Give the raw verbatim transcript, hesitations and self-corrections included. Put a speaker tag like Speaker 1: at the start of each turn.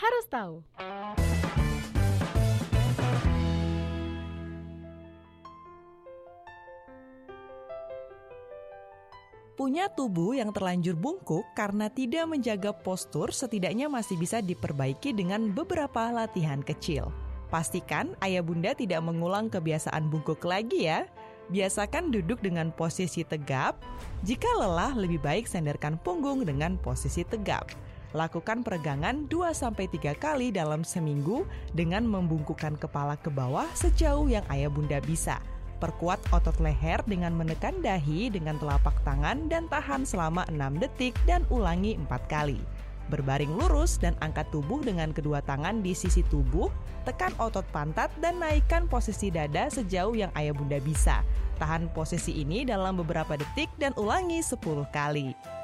Speaker 1: harus tahu.
Speaker 2: Punya tubuh yang terlanjur bungkuk karena tidak menjaga postur setidaknya masih bisa diperbaiki dengan beberapa latihan kecil. Pastikan ayah bunda tidak mengulang kebiasaan bungkuk lagi ya. Biasakan duduk dengan posisi tegap. Jika lelah, lebih baik senderkan punggung dengan posisi tegap. Lakukan peregangan dua sampai tiga kali dalam seminggu dengan membungkukkan kepala ke bawah sejauh yang ayah bunda bisa. Perkuat otot leher dengan menekan dahi dengan telapak tangan dan tahan selama enam detik dan ulangi empat kali. Berbaring lurus dan angkat tubuh dengan kedua tangan di sisi tubuh, tekan otot pantat dan naikkan posisi dada sejauh yang ayah bunda bisa. Tahan posisi ini dalam beberapa detik dan ulangi sepuluh kali.